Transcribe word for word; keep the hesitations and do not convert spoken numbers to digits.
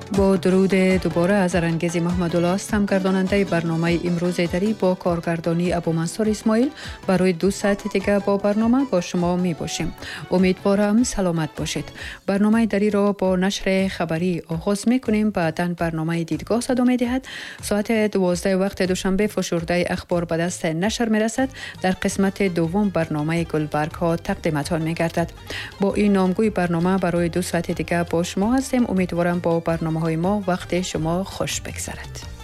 با درود دوباره از ارنگزی محمد الله هستم. گرداننده برنامه امروز دری با کارگردانی ابو منصور اسماعیل برای دو ساعت دیگه با برنامه با شما می باشیم. امیدوارم سلامت باشید. برنامه دری را با نشر خبری آغاز می کنیم. بعداً برنامه دیدگاه صدا می دهد. ساعت دوازده وقت دوشنبه فشرده اخبار به دست نشر می رسد. در قسمت دوم برنامه گلبرگ ها تقدیمتان می گردد. با این نامگوی برنامه برای دو ساعت دیگه با شما هستیم. امیدوارم با برنامه های ما وقت شما خوش بگذرد.